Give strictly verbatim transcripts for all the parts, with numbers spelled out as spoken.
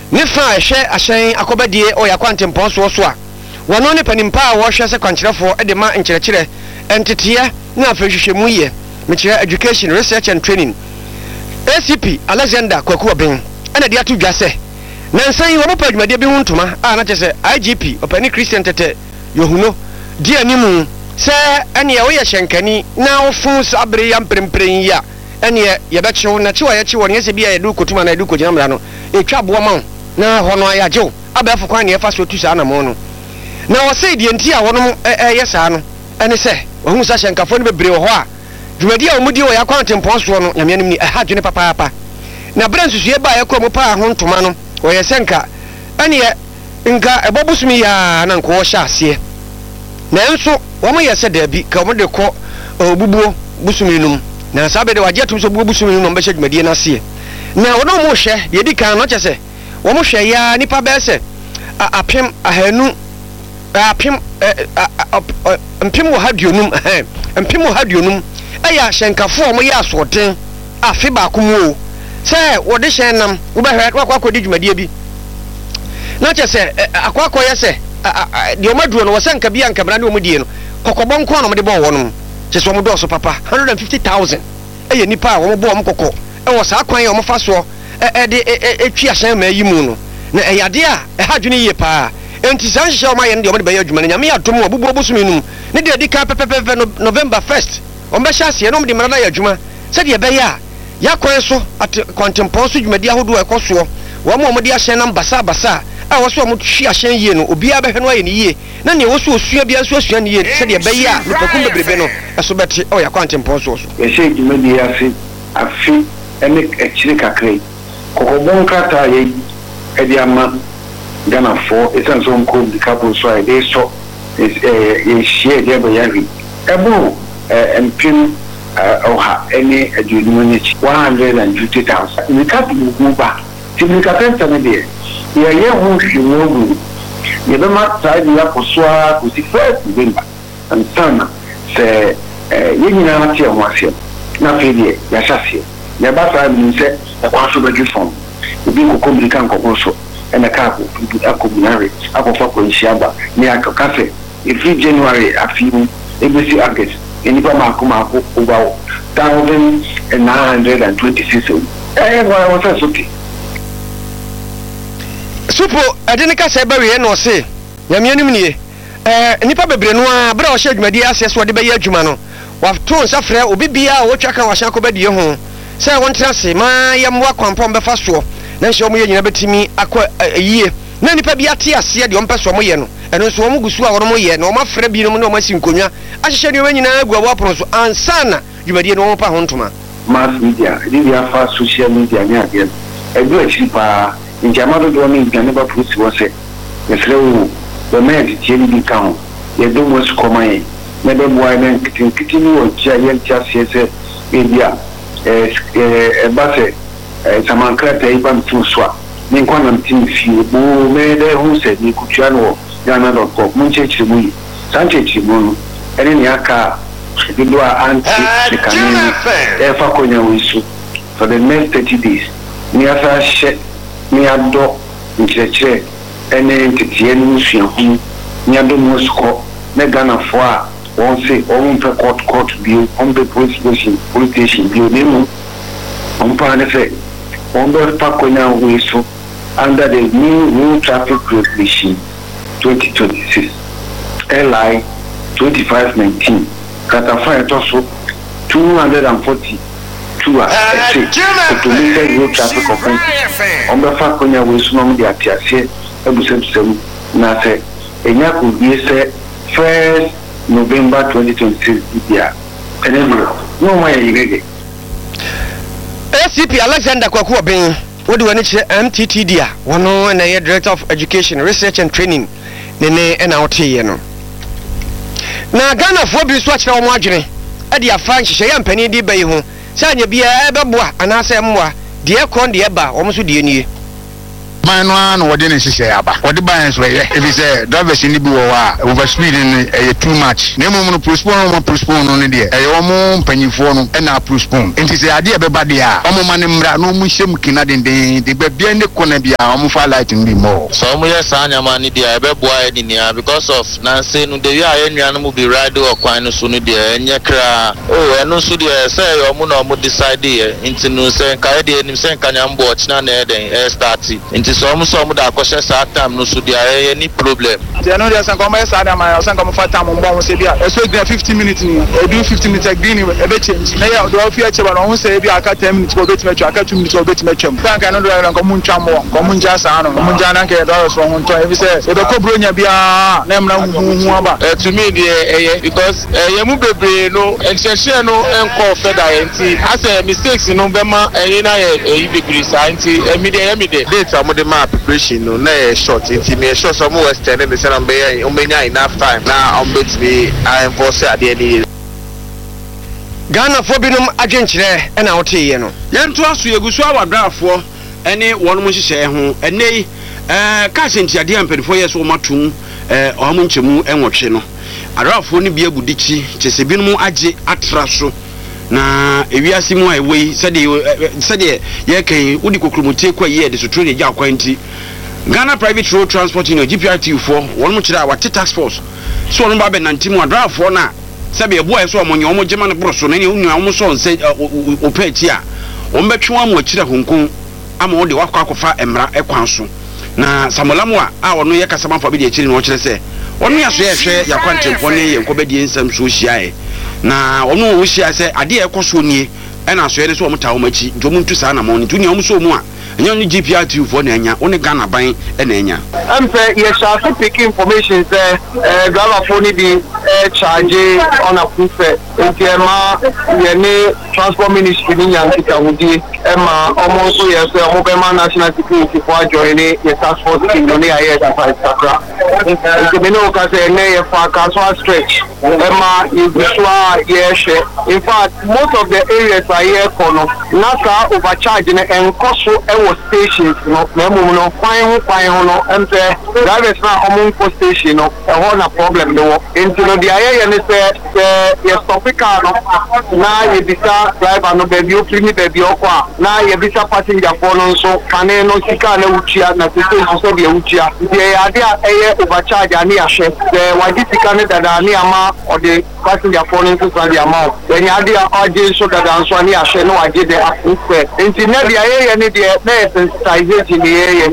ne fa ehwe ahyen akobadie o yakwantempon so so a wono ne panimpa a wo hwe se kwankyerefo e de ma nkyerɛkyerɛ entete na afa hwehwɛmu ye mekyerɛ education research and training A C P Alexander Kwaku Oben ana de ato dwa se nansan wo pa adwumade bi ho ntoma a na kyerɛ I G P Opani Christian Tete Yohuno di animu se ene ye wo ye hyenkani na wo fu sabre ya mprempren ya ene ye be kyew na kyewa ye kyewo ne se bia ye du kotuma na du kogina mra no etwa bo ma na ho no ayajew abafo kwan ne fa so tu sa na mo no na wo se die nti a wonom ye sa no ene se wo hu sa hyenkafo ne bebre wo ho a dwumadi a wo mudi wo yakwantempon so no nyame anim ni aha dwene papa papa na bransusue ba ye ko mo pa ho ntoma no wo ye senka ene ye nka ebobusumi ya na nko wo hya ase na enso wo mo ye se da bi ka mo de ko obubuo busumi num na sabe de waje atum so bubuo busumi num be hye dwumadi na ase na wo no mo hye ye di kan no kyese wo mo hye ya nipa be se apem ahanu apem mpem wo hadionum eh mpem wo hadionum aya hyenkafo mo ya asoden afi ba ko mu se wo de hye nam wo be hwe kwa kwa di dwumadi bi na kyese akwa kwa ye se de omaduo no wo se nka bia nka bra ne omudie no kokobon ko no mo de bon wo no kyese mo do so papa one hundred fifty thousand eye nipa wo mo bo mo kokko e wo sa kwan ye mo fa so e de etwi ahyan ma yi mu no na e yade a e ha dwene ye pa enti san hye o ma ye ne de o de baye adwuma ne nyame atom obubu obusumi num ne de di ka pepepe November first o mbe hya se no de mara na ya adwuma se de baye a ya kwan so at kwantempon so dwumadi ahodo e koso wo mo mo de ahyan nam basa basa a wo so mo twi ahyan ye no obi abehwe no aye ne ye na ne wo so osua bia so osua ne ye se de baye a ne pakum bebrebe no eso beti o ya kwantempon so so ye se dwumadi afi afi ene ekire kakrai kokobon kata ye ediama Ghana for esan so nko di couple so I dey so is eh ye share dey be yari ebu eh mpim oha ene adwunu ni one hundred fifty thousand ni ka bu ba ti ni ka penta me dey ye ye hu hwuogu ye be ma sai ya kosoa ko ti first November and sana se eh ye nyina na tie ho ase na fe dey ya hyase ya ba sa mi se e kwa so be form obi ko komrika nkoko so ena ka ko akomunare akofa ko nsiaba ni akafe every January afimu ebisi August eni pa makoma ko over one thousand nine hundred twenty-six eh wa wa sa soki supo adene ka se bawe no se nyame anim nie eh nipa bebre no a bra o hye adwumadi ase so de baye adwuma no wa to nsafre obi bia wo twaka wa hya ko badie ho se won trase ma yam wa kwampon be fa so na hye o mo ye nyina betimi akọ yie na nipa bia te ase de o mpeso mo ye no eno so o mo gusu a wo mo ye na o ma fra bi no na o ma sinkonwa ahye de o nyina agu a wo apro so ansana dwumadi no o pa ho ntoma mass media media fa social media nya de edu achi pa njama do do mi gane ba pusi wo se efrewu do me di tieni bi kan ye do mo su koma ye me be boy men kitin kitin wo cha ye cha se se media eh eh ba se eh samankra te iban tuswa ni kwa na mtimi fi bo me de hu se ni kutwa no yana dot com mun che chi mu sanche chi mu ene ni aka do anti chikanini e fa konya wisu for the next thirty days ni asa she ni ado nchechre ene ntitie ni suahu ni ado musko me Ghana fo a won se on pe court court bi on be police station police station bi o demu on pa ne fe on do fa konya wisu under the new new traffic regulation twenty twenty-six L I twenty-five nineteen Katafa etoso two hundred forty-two a say automated road traffic offense on the fact konya we so no dey atiase ebusebusem na say enya ko bi say first November twenty twenty-six dia enemy no ma yigege A C P Alexander Kwaku Oben wodi wani che M T T dia wono na ye Director of Education Research and Training ne ne na otiye no na Ghana fo bi so akire wo adwene e de afa nhihye ya mpani di bayi ho sanya bia e beboa anase mmoa de e kon de e ba wo so de nie man no an wo de ne hihye aba wo de ban so ye if say drivers ni bi wo wa over speed ni e too much na mo no postpone mo postpone no ne de e wo mo mpanyifo no e na postpone enti say ade e be ba de a o mo mane mra no mo hyem kina den den de ba bia ne kona bia o mo fa light ni mo so mo yes anya man ni de e be boa e ni because of na say no de ya enua no mo be ride o kwan no so no de enye kra oh eno so de say o mo no mo decide e enti no say ka de ni say kan nyambo ochina na e den e start enti so mo so mo da akoshe sa time no so de e ni problem de no de say ko mo sa da ma say ko mo fa time mo mo say bia e so green fifty minutes ni e do fifty minutes green e be change na ya do fi e che ba no say bia aka ten minutes ko be time aka two minutes ko be time twam tan kan no do ko mo ntwa mo ko mo nja sa no mo nja na ke do so ho ntwa e say e be ko bronya bia na mna hu aba to me de eh because eh mu bebre no exception no enko feda enti as a mistakes no be ma eh na eh bebre sa enti emi de emi de date am de ma preparation no na eh short enti me short so mo western me say na be o menya enough time na am bet me I enforce ade ni Ghana fo binom agyenkyerɛ ɛna wote ye no yɛnto aso yegusu awadrafo ɛne wɔn mo hyehyɛ ho ɛnei eh ka sentiade ampadifo yɛ so matum eh ɔmo nkyemu enwɔtwe no adrafo ne bia gudichi kyese binom agye atra so na ewiase mu a ewe sɛde sɛde yɛ kan wodi kokromotie kwa yɛ de so trade gya akwanti Ghana Private Road Transport Union G P R T fo wɔn mo kyerɛ a wate task force so wɔn ba bɛ nanti mu adrafo na sɛbe ebo ɛso ɔmo nyɛ ɔmo gyema no boro so na ne unu ɔmo so nse opɛti a ɔmo bɛtwe wɔn mo kyerɛ honkon ama wɔde wakɔ akɔfa emra ɛkwan so na samolamu a a ɔno yɛ kasamanfo bi de akyiri no ɔkyerɛ sɛ ɔno yɛ so yɛ hwɛ yakwantempɔ ne yɛ nkɔbɛdie nsɛm so hyiae na ɔno wo hyia sɛ ade yɛ ɛkɔ so nie ɛna so yɛ ne so ɔmo ta ɔmo akyi nti ɔmo ntu saa na mo ne ntu ne ɔmo so mu a ɛnyɛ ɔno G P R T fo na anya ɔne Ghana ban ɛna anya ɛmpɛ yɛ hyɛ pick information sɛ ɛɛ driver fo ne bi ɛɛ charge on a proof nti ɛma yɛ ne transport ministry ne nya nkitahudie ɛma ɔmo nso yɛ sɛ ɔmo bɛma national security fo adjoin ne yɛ task force team no ne ayɛ ɛdafa ɛsakra nti me ne wo ka sɛ ɛnɛ yɛ fa kasoa stretch ɛma yɛgu so a yɛhwɛ in fact most of the areas a yɛkɔ no na saa overcharge no ɛnkɔ so ɛwɔ stations no na mmom no kwan ho kwan ho no ɛmpɛ drivers na ɔmo nkɔ station no ɛhɔ na problem no wɔ nti no deɛ ayɛyɛ ne sɛ sɛ yɛstɔpe car no na yɛbisa driver no baabi ofiri ne baabi ɔkɔ a na yɛbisa passengerfoɔ no nso kane no sika na wotua na sese nso sɛ deɛ wotua nti ɛyɛ ade a ɛyɛ overcharge a ne yɛahwɛ sɛ wagye sika ne dada ne ama ɔde passengerfoɔ no nso sa de ama wo ɛnyɛ ade a ɔgye nso dada nso a ne yɛahwɛ ne wagye de afofɛ nti na deɛ ayɛyɛ ne deɛ na yɛ sensitization ne yɛyɛ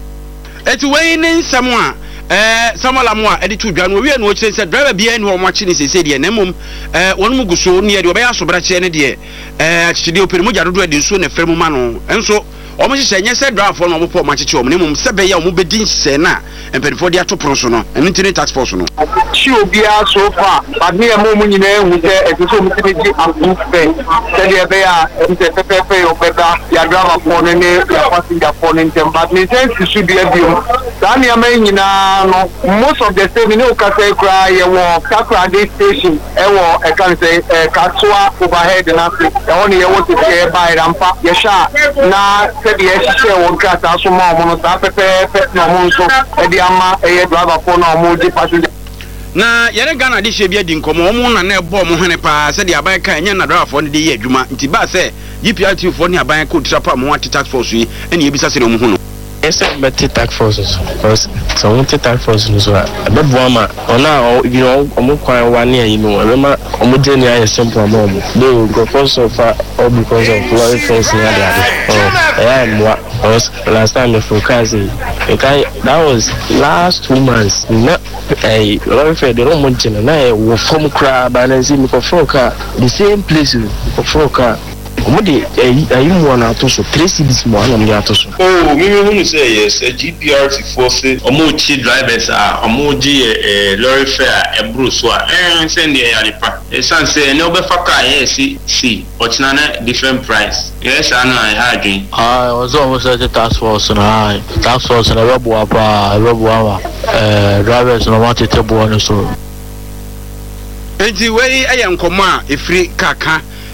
eti wei ne nsɛm a eh samola mo a edi to dwa no wi anu okire se driver bia ni ho mo akyi ne sese de na mom eh wonu mu guso ne de obeya asobra kye ne de eh chichide opere mo jadodo de nsuo na fere mu ma no enso omo hyehyɛ nyɛ sɛ driver no omo pɔ mo akyeche omo ne mom sɛ bɛyɛ omo bedi nhye na empedifo de atopro so no enu tini tax force no chi obia so far but me mo mo nyina ehu sɛ ɛso mo tini di approve fɛ sɛ de bɛya ɛnte pepepe obeda ya driver for ne ne ya passenger for ne ntem but me sense should be abiom saa ne ama nyina no most of the same ne o ka sɛ kra ye wɔ Kakra Day station ɛwɔ e kan sɛ Kasoa overhead na se ɛwɔ ne ye wɔ se sɛ by rampa ye sha na sɛ de ye hyehyɛ wɔ grata so ma ɔmo no saa pepepe na ɔmo nso e de ama ɛyɛ driver for na ɔmo di passenger na yɛre Ghana de hye bia di nkɔmɔ ɔmo na na ɛbɔ ɔmo hene pa sɛ de aban ka ɛnyɛ na driver for ne de yɛ adwuma nti ba sɛ G P R T for ne aban ko trapa mo ati tax force yi ɛne yɛbisa sɛ ɔmo hu no ese better tax forces because so one tax forces so be boama ona you know omo kwan wa ne ayi no e ma omo journey ayi simple am do because of all because of lorry fence near there oh yeah moi because last time the forecast okay that was last two months na eh lorry fence the room journey na wo from kra ba na see me for car the same place for for car Omode ayi mo na to so three cities mo na me ato so oh me me hunu say yes G P R T force omo chi drivers a omo ji eh lorry fare ebro so a eh send the yaripa e san say no be faka yes see otina na different price yes I know I had dream ah was almost at the task force na task force na rebo apa rebo ama eh drivers no want to table on so enti wei aye nkɔmɔ a efiri kaka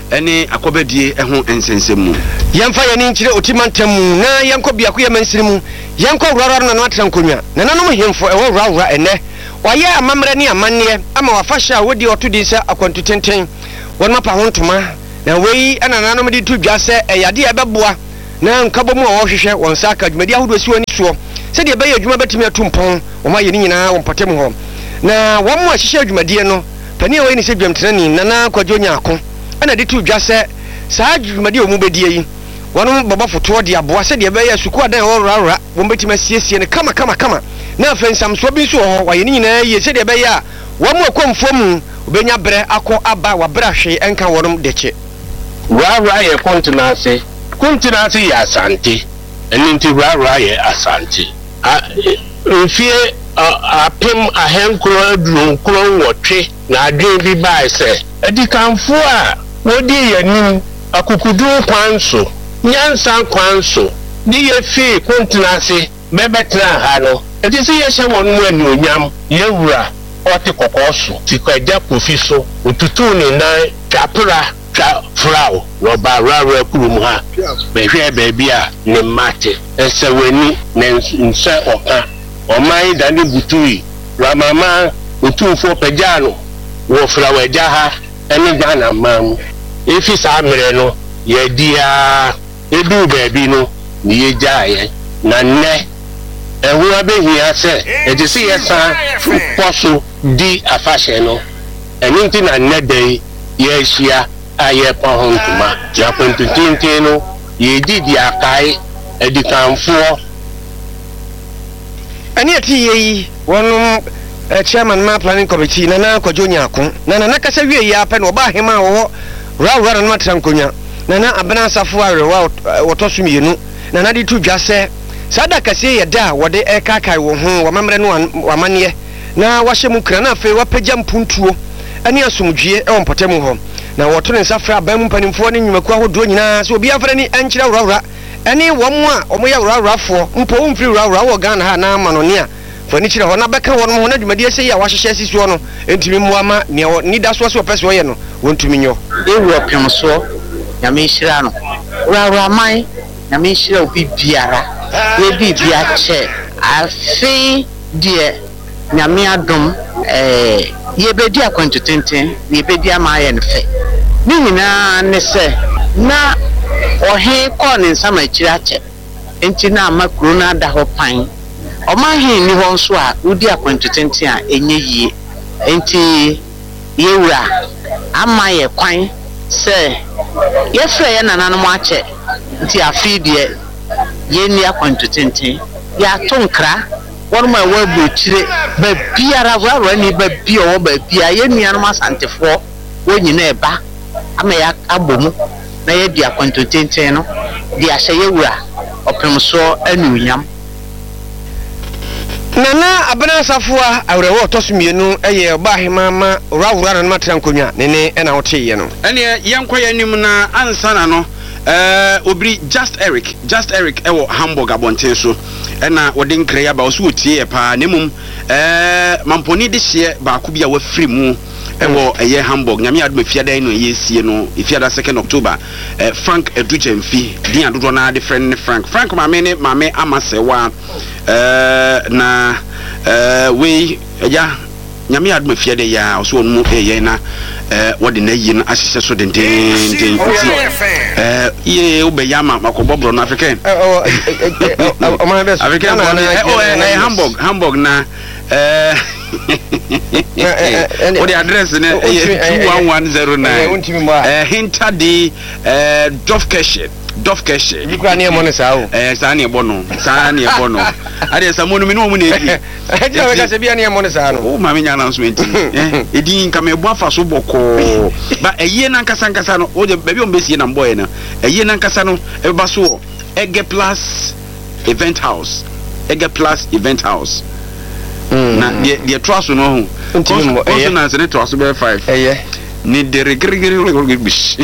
ɛne akɔbɛdie ɛho nsensɛmu yɛmfa yɛne nkyerɛ otimantam na yɛnkɔ biako yɛ mansiri mu yɛnkɔ wurawura no atena nkonwa na nanom hemfo ɛwɔ wurawura ɛnɛ wɔyɛ amammerɛ ne amanneɛ ama wafahyɛ a wodi ɔto di sɛ akwantu tenten wɔn mapa ho ntoma na wei ɛna nanom de to dwa sɛ ɛyade a ɛbɛboa na nkabɔ mu a wɔhwehwɛ wɔn sa aka dwumadi ahodoɔ si wɔ ni soɔ sɛdeɛ ɛbɛyɛ adwuma bɛtumi ato mpɔn wɔn ayɛ ne nyinaa wɔn mpatam hɔ na wɔn mu ahyehyɛ adwumadeɛ no panin a wɔyɛ ne sɛ dwamtenani nana kwadwo nyaako ɛna de to dwa sɛ saa dwumadeɛ a wɔn bɛdie yi wɔn bɔbɔ fotoɔ de aboa sɛdeɛ ɛbɛyɛ sukuu adan wɔ wurawura wɔn bɛtumi asiesie no kama kama kama na afei nsamsoɔ bi nso wɔ hɔ wɔayɛ ne nyinaa yie sɛdeɛ ɛbɛyɛ a wɔn mu akɔmfoɔ mu obɛnya berɛ akɔ aba wabrɛ ahwee ɛnka wɔn dɛkyɛ wurawura yɛ kɔntena ase kɔntena ase yɛ asante ɛne nti wurawura yɛ asante mfie apem ahenkoro aduonkoro nwɔtwe na adwen bi bae sɛ adikanfoɔ a wɔdi yɛnim akukuduru kwan so nyansa kwan so ne yɛfii kɔntena ase bɛbɛtena ha no ɛti sɛ yɛhyɛ wɔn mu anuonyam yɛwura ɔte kɔkɔɔ so tikwagya kofi so otutu ne nan twapera twa frao wɔba wurawura kurom ha bɛhwɛ baabi a ne mmate ɛsɛ w'ani na nsɛ ɔka ɔman dane butui ramama otumfoɔ pagyaa no wɔfra w'agya ha ɛne ghana man mu efi saa mmerɛ no yɛdiaa edu baabi no ne yɛgyaeɛ na nnɛ ɛho abɛhia sɛ ɛte sɛ yɛsan kɔ so di afahyɛ no ɛno nti na nnɛ da yi yɛahyia a yɛpɔ ho ntoma na kɔntotenten no yɛdi di akae adikanfoɔ ɛne ɛte yɛ yi wɔnom chairman ma planning committee nana kwadwo nyaako na nana kasa wie yi apɛ na ɔba ahema a wɔwɔ wurawura no atena nkonwa nana abena asafo arewa wɔtɔ so mmienu nana de to dwa sɛ saa da kɛseɛ yɛ da a wɔde ɛkaakae wɔ ho wɔmammerɛ no wamanneɛ na wahyɛ mu kra na afei wapagya mpuntuo ɛne asomdwie ɛwɔ mpɔtam hɔ na wɔto ne nsa frɛ aban mu mpanimfoɔ ne nnwumakuo ahodoɔ nyinaa sɛ obiara frɛ ne ɛnkyerɛ wurawura ɛne wɔn a wɔyɛ wurawurafoɔ mpo womfiri wurawura wɔ ghana ha na ama no ne a fani kyerɛ hɔ na bɛka wɔn ho na dwumadeɛ sɛ yi a wahyehyɛ si soɔ no ntumi mmoa ma nea nida soɔ sɛ wɔpɛ sɛ wɔyɛ no wɔntumi nyɔ ewu ɔpem soɔ nyame nhyira no wurawura man nyame nhyira obi biara yɛbi bi akyɛ afei deɛ nyame adom ɛɛ yɛbɛdi akwantu tenten na yɛbɛdi ama ayɛ no fɛ ne nyinaa ne sɛ na ɔhe kɔɔ ne nsama akyiri akyɛ nti na ama kuro no ada hɔ pan ɔma he ni hɔ nso a wodi akwantu tenten a ɛnyɛ yie nti yɛwura ama yɛ kwan sɛ yɛfrɛ yɛ nananom akyɛ nti afei deɛ yɛnni akwantu tenten yɛato nkra wɔn mu a ɛwɔ aburokyire baabiara wurawura ni baabi a ɔwɔ baabi a yɛn nuanom asantefoɔ wɔn nyinaa ɛba ama yɛ abɔ mu na yɛdi akwantu tenten no de ahyɛ yɛwura ɔpem soɔ anuonyam nana abena asafo a awurɛwɔ ɔtɔ so mmienu ɛyɛ ɔba ahema ma wurawura no atena nkonwa ne ne ɛna wɔteeɛ no ɛneɛ yɛnkɔ yɛ anim na ansa na no Uh, obiri just Eric just Eric ewo Hamburg abonten so ɛna wɔde nkra ya ba wo so wotie pa na mum eh mamponi de hye ba ko bia wa firi mu ewo ɛyɛ Hamburg nyame adom fiadan no ɛyɛ sie no fiada second October eh, Frank Edujemfi din adodo na de friend ne Frank Frank maame ne maame amasewa eh na eh we ɛja nyame adom fiada ya so onu ɛyɛ na eh wodi na yi no ahyehyɛ so den den den eh ye obeyama makobobro no African o ma best African oh eh Hamburg Hamburg na eh o the address ne two one one zero nine eh Hinter di eh Dofkeshe Dofkeshe bikwa ne mo ne saa o eh saa ne ebo no saa ne ebo no ade saa mo no me no mo na edi e je ka se bia ne mo ne saa no o ma me nya announcement eh edi nka me bo afa so boko ba eye na nkasa nkasa no o je ba bi o mbesi na mboye na eye na nkasa no e ba so Ege Plus Event House Ege Plus Event House na de de trust no ho consonants ne trust be five eh ni de regregre bish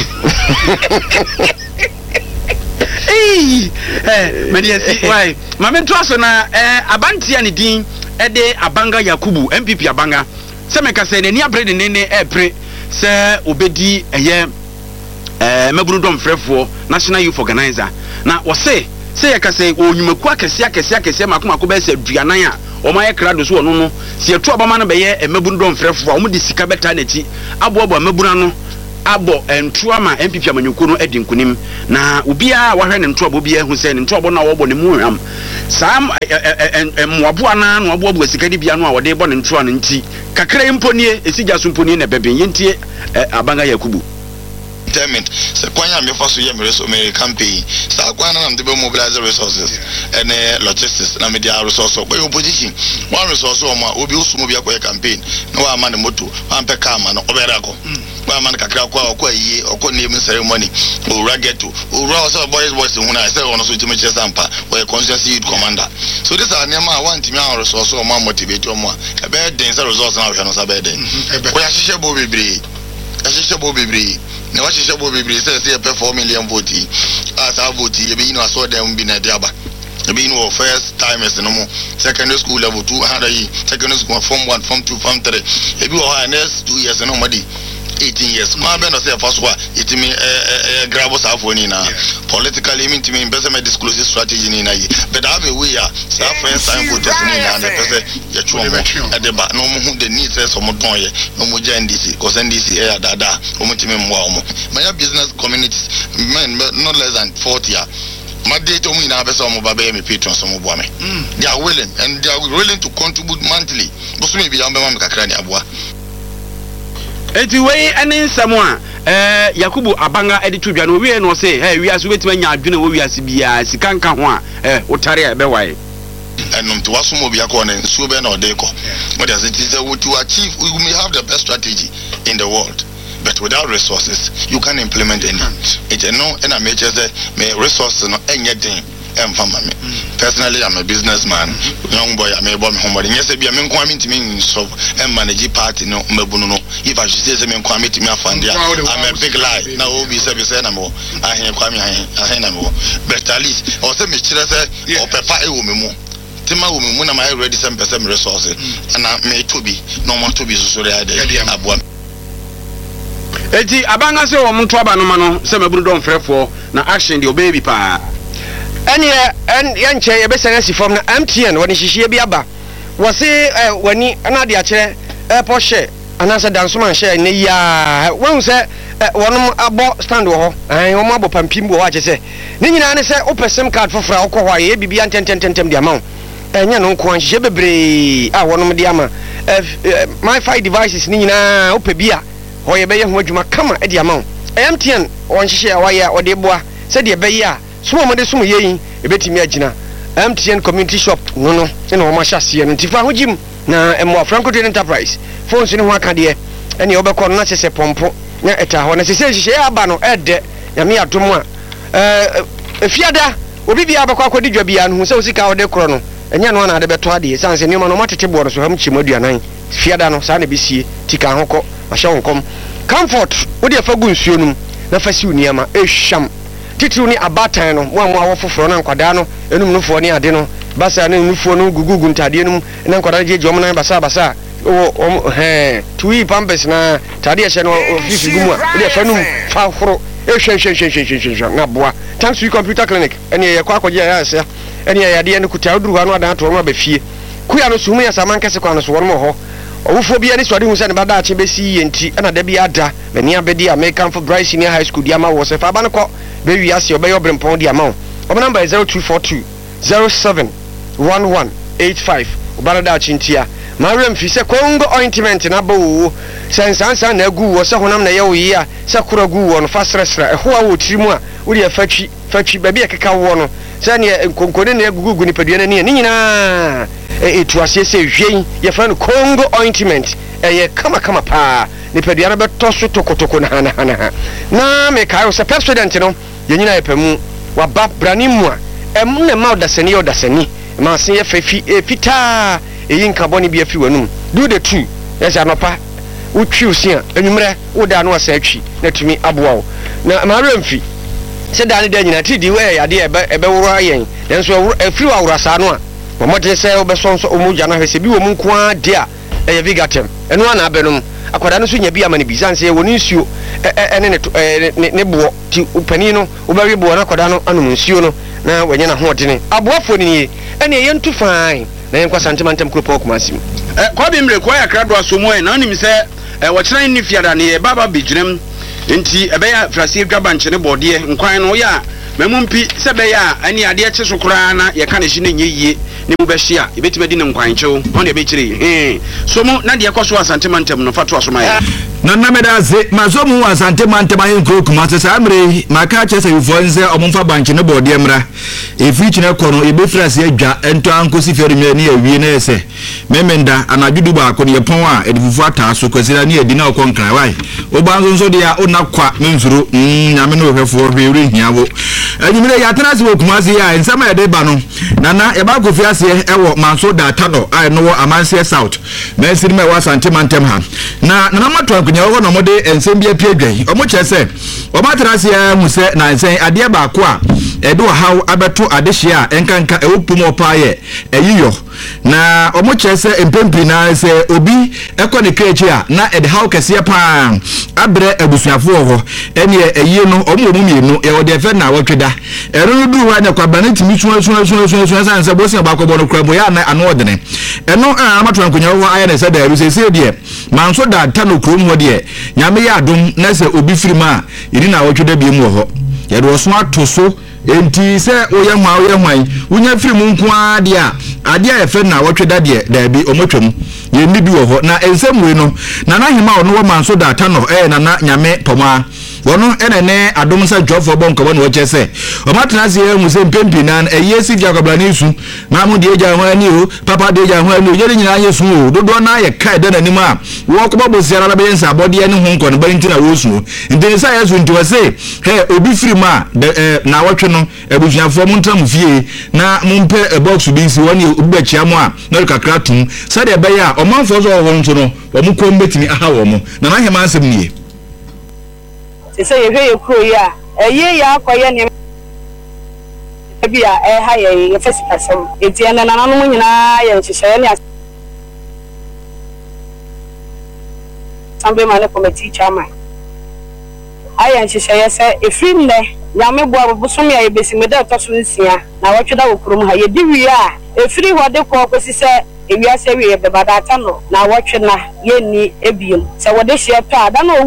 eh eh me dey see why ma me trust na eh abantia ne din e de Abanga Yakubu M P P Abanga se me ka se ne ni abre ne ne e pre se obedi eye eh mabunu dom frefo national youth organizer na wo se se ya kase onyumaku akese akese akese makoma ko be se aduanan a o ma ye krado so no no se etu abama no be ye mabunu dom frefo a o mu de sika beta na chi aboabo mabuna no abo entu ama M P P amanyuko no edi nkunim na obia wahwe ne ntu abo bia hu se ne ntu abo na wo bo ne mu hwam sam moabo ana no abo abo sika di bia no a wo de bo ne ntu an nti kakra imponie esija so mponie na bebe yentie abanga Yakubu determined se kwanya me fa so ye me so me campaign sa kwana na mde be mobilize resources and uh, logistics na media resource ko opposition one resource o ma obi usumo bia ko campaign na wa ma ne moto wa mpe ka ma no obera ko wa ma ne kakra ko akwa yi okọ name ceremony o rageto o ra so boys boys hu na se ono so timi chesa mpa we conscious youth commander so this are nema want me our resource o ma motivate o ma e be den se resource na we no sa be den ko ya hihye bo bebre ya hihye bo bebre na wa hihye bo bebre se se pe four million vote as a vote e be you know so dem bi na diaba e be you know first time is no mo secondary school level two hundred secondary school form one form two form three e be o next two years no madi eighteen years ma be no say first one it me eh grab us afọ ni na politically mean to me investment disclosure strategy ni na yi but have a way say first time voters ni na na pese ya chuo mo e de ba no mo hu the need say some don ye no mo ja N D C cause N D C eh dada o mo timi mo mo my business communities men not less than forty ya my date on na be so mo ba be me patrons so mo bo me they are willing and they are willing to contribute monthly but so me bi am be ma me kakra ni aboa eti wey ene nsamo a eh Yakubu abanga editu dwa no we no say eh wiase wetima nya adwene wo wiase bia sika nka ho a eh wotare e be wae enum to waso bia ko ne nsuo be na odeko what does it is to achieve we may have the best strategy in the world but without resources you can't implement any it no and I make sure that me resources no anything em fama me personally I'm a businessman young boy I'm able me homework yes be me nko am ntimi so em manage party no mabunu no if I should say say me nko am ntimi afande I'm a big lie na obi say be say na me ahen kwa me ahen ahen na me but at least o say me kire say o pepa e wo me mu tema wo me mu na my ready some percent resources and me to be no more to be so so there abua eti abanga se wo mto aba no ma no se mabunu don frefo na action de obebi pa ene en yanche ye besen asifom na M T N woni hihie bi aba wo se wani na de a kire airport share anasa dansoman share ne ya won se wonom abo stand wo ho eh wo abo pampim bo wa che se ne nyina ne se opesem card fofora wo ko ho ye bibia ntentententem de ama enya no nko anhye bebre a wonom de ama my five devices ne nyina opebia ho ye be ye ho adwuma kama e de ama M T N won hihie wa ye ode boa se de be ye a so mo de so mo yeyin ebetimi agina M T N community shop no no se no ma hyase no tifa hojim na emo Franco Trade Enterprise phones ni ho aka de ene obekọ no na sese pompo na eta ho na sese hihye aba no ede ya me atom a eh efiada obi bia abekọ akodi dwa bia no se osika ode kro no enya no na ade beto ade sanse ni ma no matete bo so ham chimo aduanan fiada no sa na besie tika ho kọ ma hye wonkom comfort odi afa gu nsuo num na fasi uniama ehwam titru ni abatan no mo amu awofoforo na nkwada no enum nufo ni ade no basa na nufo no gugugu ntade num na nkwada je jom na basa basa o he tuyi pampes na tade hye no fifi gumu a de fa num fa foro e hwen hwen hwen hwen hwen na boa thanks to computer clinic ene ye kwa kwaje ya ase ene ye yade ne kuta oduru ha no adan to no abafie kuya no sumu ya saman kese kwa no so won mo ho owufo bia ni swade hu se ne bada ache besi yenti na da bia da mani abedi American for Bryce Senior High School dia ma wo se fa ba ne ko be wi ase obeyo brempon dia ma o number zero two four two zero seven one one eight five obara da chintia marem fi se Congo ointment na bo sensansa na agu wo se honam na ye wo yi a se kura gu wo no fa sresra e ho a wo tirimu a wo de fatwi fatwi ba bia keka wo no se ne konkone na agugu ni padua na ni nyina etu asese hwen ye fa no Congo ointment eye kama kama pa ni padua na beto so tokotoko na hana hana na me kai se president no ye nyina ye pamu wa ba branimu a em na ma odasani ye odasani ma se ye fafi fita eyin carbon bi afi wanum do the two yes anopa utwi usia enwumre wo da no asa atwi na tumi aboa na ma remfi se da ne da nyina ti di we ade ebe ebe woro ayen den so afiri wa woro asa no a mo mo de se obeso so omuja na hwese bi wo mu nko a de a eye vigatem eno ana abenum akwada no so nya bi amane bi sanse woni nsuo ene ne ne bo ti upani no ubawe bo na akwada no anum nsuo no na wanya na hoɔdene aboafo ni ene ye ntu fine na yen kwa santimantem kropo okumasim eh kwa bi mre kwa ya krado asomo e na onim se eh wɔkyerɛ ni fiada ne baba bejirem enti ebeya frase dwaba nkyene bɔde nkwan no ya memumpi se beya ani ade akye so kora na ye ka ne hye ne nyeyie ne mu behye a ebetime di ne nkwan kyew on de be kyire eh so mu na de ekoso asantimantem no fato asoma ya na na medaze mazomu asantimantem ayin krokuma se samre maka kyese yufo nse omumfa banche ne bɔde mra efi kyine kɔ no ebe frase adwa ento ankosi fere me ne awie na ese memenda anadwudu ba ko ne pon a edifufu ata so kwasira ne edi na okɔ nkran wai obanzo nso de ya ona kwa menzuru nyame no hwefo hwere hiawo anyimire ya transi wo kumase ya ensama ya de ba no nana e ba ko fi ase ewo manso data no ai no amanse south na siri me wa santimantem ha na nana mato akunya wo no mode ensem bia pie dwan omo kyese o ma transi ya mu se na ensen ade ba ko a e do haw abeto adehye a enkanka e wopum opaye eyiyo na omo kyese empempi na se obi ekɔ ne krechi a na e de haw kese pa abre abusuafo ho ene eyi no omo mu mienu e wo de fe na wotweda ero du wa ne kwabane timi suwa suwa suwa suwa suwa san se bosi ba ko bo no krabo ya na ano odene eno amato ankonya wo aye ne se da ru se se de manso da ta no krom ho de nyame ya adom na se obi firima iri na wotweda bi mu ho ye do so atoso enti se oye hwa oye hwan unya firimu nko ade a ade a efe na wotweda de da bi omotwam ye ni bi wo ho na ensemwe no na na hima ono wo manso da ta no eh na na nyame poma wono enene adom sa dwofo bonko wono wachese o matena se emu se mpempi na eyesi dia kwabla nisu na mu de eja ho ani o papa de eja ho ani o yeri nyina yesu o dodo na ye kai da nanim a wo ko babo siara na be nsa abode ne ho nko ne bari ntina wo su ndeni sa yesu nti wase he obi firi ma na wotwe no ebusuafo mu ntam fie na mumpe box bi nsi woni obi bachia mu a na kakra tum sa de be ya o manfo so wo nso no wo mu ko mbetimi aha wo mu na na hema asem nie se ye hwe kro ya eye ya akoye ne bia e ha ye ye fesipasem enti ene na nanu nyina ye nhihye ne sambe mane committee chairman aye nhihye se efri nne nyame bo abosom ya ebesi meda to so nsia na wotweda wo krom ha ye di wi a efri hode ko kwesi se ewia se wi ye bebada ata no na wotwena ye ni ebiem se wode hye to ada na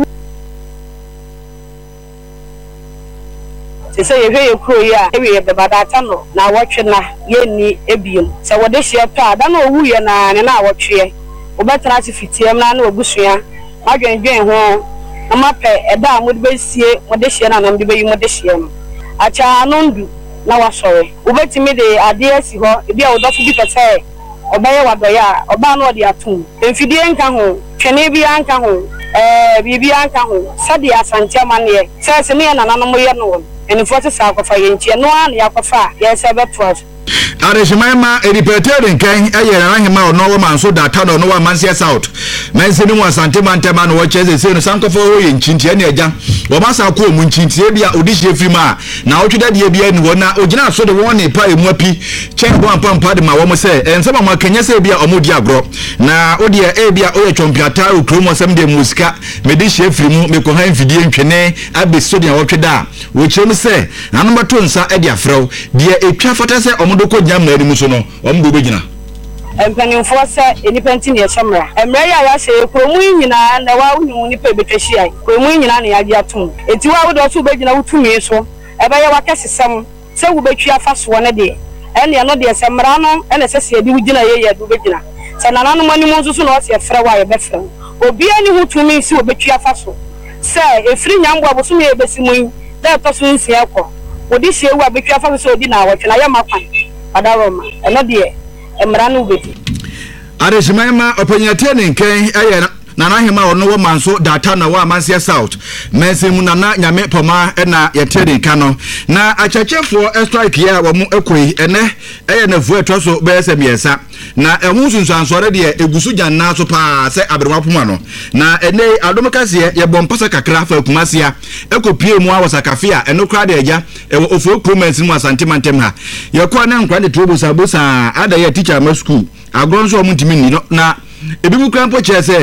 se ye hwe kro ya ewe ye bebada ata no na wotwena ye ni ebiem se wode hye to ada na owu ye na ne na wotwe obetra se fitiem na na ogusua adwenjwen ho na mape eda amode besie mode hye na na mde beyi mode hye no acha nondu na wasore obetimi de ade asi ho ebi a odofo bi pese obaye wadoya oba na ode atum emfidie nka ho twene bi anka ho eh bibi anka ho sade asante amane se se ne na nanom ye no eni forty sa akwafa yentie no an yakwafa yesa betwas Arishmaima edipetere kan aye na hima ono wo manso data no no wa mansia south mense ni mu asantema ntema no wo cheze se no sankofo wo yenchintie ne agya wo masa ko mu nchintie bia odihye firima na wotweda de bia ni wona ogina so de won pa emu api chen bo ampa mpa de ma wo mo se ensema ma kenya se bia omodi agro na odi e bia oye chompiata ukromo sem de musika medihye firimu me ko han fidie ntwene abeso de wotweda wo chem se nanomba to nsa e de afrew de etwa fata se doko jam na enimu so no omdo begina empanimfo se enipenti ne yeshamra emra ya ya se kromu nyina na wa unu nipa betwahia kromu nyina na ya atum enti wa wodo so begina wutumi so ebe ya wakesesem se wo betwi afaso ne de ene no de semra no ene se se de wugina ye ye do begina se nananu mani mo so no se frɛ wa ye befrɛ obi ani hutumi si wo betwi afaso se efri nyambo aboso me ebesimu da to so nsia kɔ odi hye wa betwi afaso so odi na awotwe ya makwan adaroma eno de emra no beti Arishmaima opanyate ne nkan aye na na hema ono wo manso data na wa mansia south mense mu nana nyame poma na yetere nka no na achachefo strike ya wo mu ekoi ene eye na fu etwa so be se miensa na ehun sunsansore de egusu janna so pa se aberwa poma no na ene adom kase ye bompasa kakra fa kumasia ekopie mu awasa kafia eno kra de eja ewo ofo promensi mu asantemantem ha ye kwa na nkra de trobusa busa ada ye teacher ma school agronso mu ntimi ni no na ebi mu krampo chese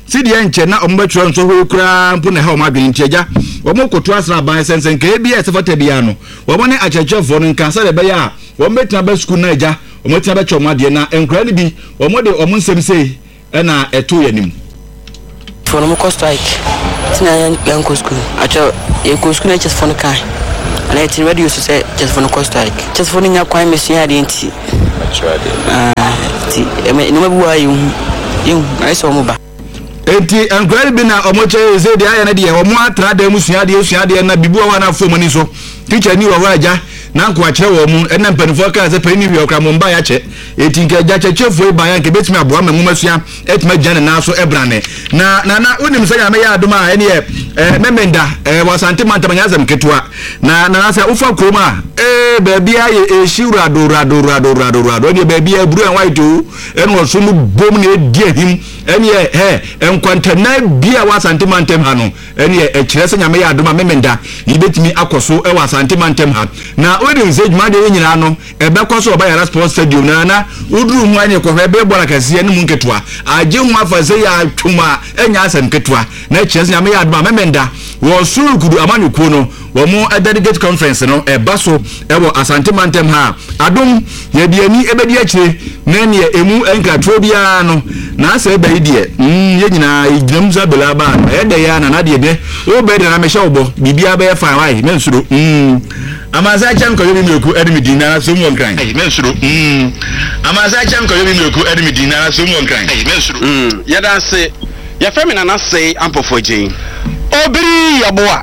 sidi enche na ombetro nso ho kura mpu na ha omadwen ntiaja omo koto asra ban sensen ka ebia sefata bia no omo ne achechefo no nka sa de be ya omo betina ba school na eja omo tina ba chomade na enkura ni bi omo de omo nsem sei na eto yanim for no cost strike tina yan ko school acho e ko school na just for no kai and I think radio say just for no cost strike just for nya kwan mesu ya de nti ah ti e no mabu ayu yu ai so mo ba enti enkura bi na omo che ze de aya na de omo atra da musua de usua de na bibu wa na fo mani so teacher ni wa waja na nko akere wo mu ena mpanifo ka ze pani wi okra mo mba ya che eti nke ja chechefo e ba ya nke betimi aboa ma mumasua etima jane na so ebrane na na na unim se ya me ya adoma ene e memenda e wasante mantamanya azam ketwa na na na se ufa kroma e baabi aye e shiura do rado rado rado rado ne baabi a buru en white o en wo so mu bom na edi ahim ene e he enkwantana bia wasante mantem ha no ene e kire se nyame ya adoma memenda yibetimi akoso e wasante mantem ha na odi se djuma de nyina no e be koso oba ya sports stadium na na uduru hu anye ko be bola kase ne mu nketua aje hu afa se ya twuma enya asem ketua na kire se nyame ya adoma memenda wo suru kudu amanyuko no wo mu delegate conference no e baso e wo asante mantem ha adom ye de ani e be de akire na ne emu enkratro bia no na asa e be de mm ye nyina iginam za bela ba e de ya na na de de o be de na me hye obo bibia be fa wai me nsuro mm amaza cham ko yobi meku edimi dinara so mo nkran eh me nsuro mm amaza cham ko yobi meku edimi dinara so mo nkran eh me nsuro mm ya da se ya femina na say ampofo jin obiri yaboa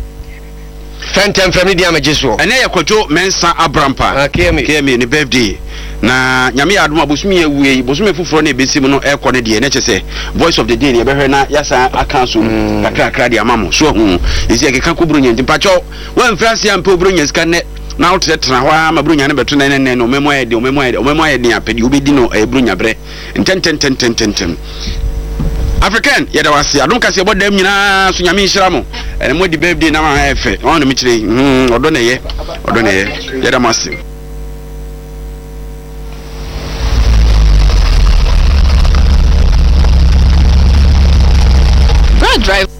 fentem family dia majeso ene ya kwojo mensa abrampa kemi kemi ni birthday na nyame ya adoma bosumi ewue bosumi fufuro na ebesim no ekọ ne de ne chese voice of the day ne behwe na yasa akanso kakra kakra de amamo so hu ezi ekeka koburu nyanti pacho wan frase ampe oburu nyaska ne na utetra hwa maburu nyane beto ne ne no memo ya de memo ya de memo ya de apedi obedi no eburu nyabre ntenten tenten tenten African yeda wasi adum kase bodam nyina so nyame nhira mo ene mo di birthday na ma efe on me kire mm odo ne ye odo ne ye yeda masi drive